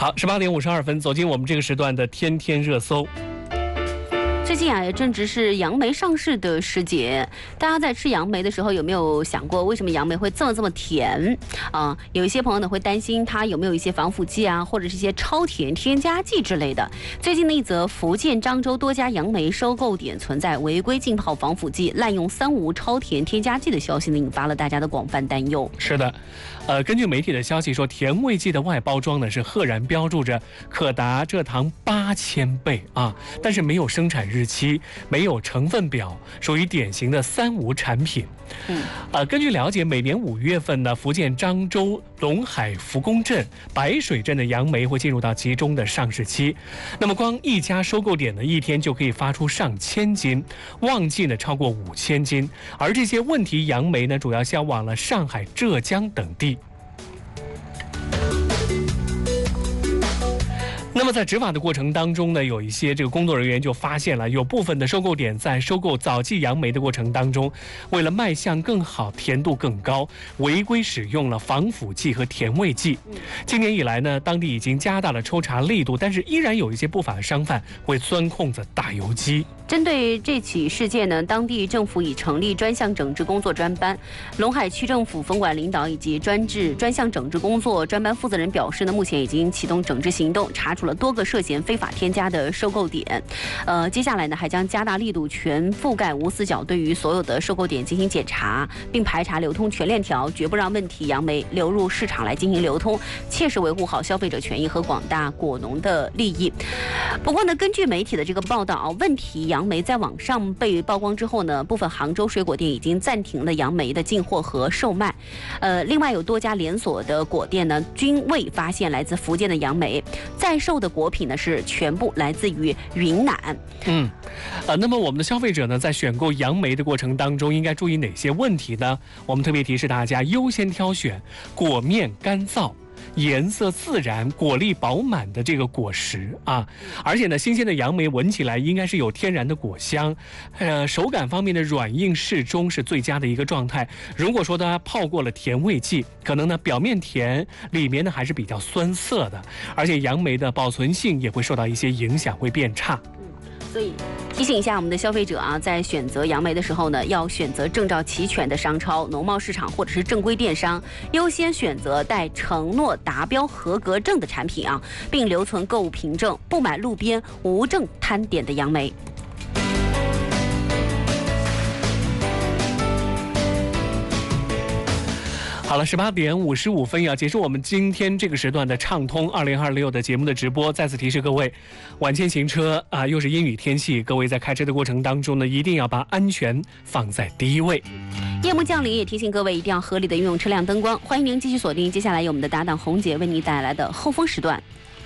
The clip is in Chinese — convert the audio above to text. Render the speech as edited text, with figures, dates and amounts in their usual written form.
好，18点52分，走进我们这个时段的天天热搜。 最近啊，也正值是杨梅上市的时节。大家在吃杨梅的时候，有没有想过为什么杨梅会这么甜啊？有一些朋友呢会担心它有没有一些防腐剂啊，或者是一些超甜添加剂之类的。最近的一则福建漳州多家杨梅收购点存在违规浸泡防腐剂、滥用3无超甜添加剂的消息呢，引发了大家的广泛担忧。 是的，根据媒体的消息说，甜味剂的外包装呢是赫然标注着可达蔗糖8000倍啊，但是没有生产日期，没有成分表，属于典型的3无产品。根据了解，每年5月份呢，福建漳州龙海福宫镇白水镇的杨梅会进入到集中的上市期。那么光一家收购点呢，一天就可以发出上千斤，旺季呢超过5000斤。而这些问题杨梅呢，主要销往了上海、浙江等地。那么在执法的过程当中呢，有一些这个工作人员就发现了，有部分的收购点在收购早季杨梅的过程当中，为了卖相更好、甜度更高，违规使用了防腐剂和甜味剂。今年以来呢，当地已经加大了抽查力度，但是依然有一些不法的商贩会钻空子打游击。 针对这起事件呢，当地政府已成立专项整治工作专班。龙海区政府分管领导以及专项整治工作专班负责人表示呢，目前已经启动整治行动，查处了多个涉嫌非法添加的收购点。接下来呢，还将加大力度，全覆盖无死角，对于所有的收购点进行检查，并排查流通全链条，绝不让问题杨梅流入市场来进行流通，切实维护好消费者权益和广大果农的利益。不过呢，根据媒体的这个报道啊，问题杨梅在网上被曝光之后呢，部分杭州水果店已经暂停了杨梅的进货和售卖。另外有多家连锁的果店呢，均未发现来自福建的杨梅，在售的果品呢是全部来自于云南。 那么我们的消费者呢，在选购杨梅的过程当中，应该注意哪些问题呢？我们特别提示大家，优先挑选果面干燥、颜色自然、果粒饱满的这个果实啊，而且呢，新鲜的杨梅闻起来应该是有天然的果香，手感方面的软硬适中是最佳的一个状态。如果说它泡过了甜味剂，可能呢表面甜，里面呢还是比较酸涩的，而且杨梅的保存性也会受到一些影响，会变差。 所以提醒一下我们的消费者啊，在选择杨梅的时候呢，要选择证照齐全的商超、农贸市场或者是正规电商，优先选择带承诺达标合格证的产品啊，并留存购物凭证，不买路边无证摊点的杨梅。 好了，18点55分要结束我们今天这个时段的畅通2026的节目的直播。再次提示各位，晚间行车啊，又是阴雨天气，各位在开车的过程当中呢，一定要把安全放在第一位。 夜幕降临，也提醒各位一定要合理的运用车辆灯光。欢迎您继续锁定接下来由我们的搭档红姐为您带来的后风时段。